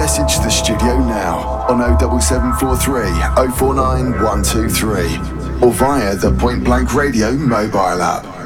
message the studio now on 07743 049 123 or via the Point Blank Radio mobile app.